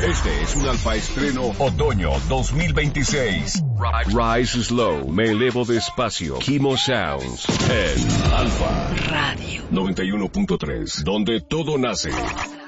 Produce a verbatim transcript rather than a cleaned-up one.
Este es un Alfa Estreno Otoño dos mil veintiséis. Rise Slow, me elevo despacio. Kimo Sounds en Alfa Radio noventa y uno punto tres, donde todo nace.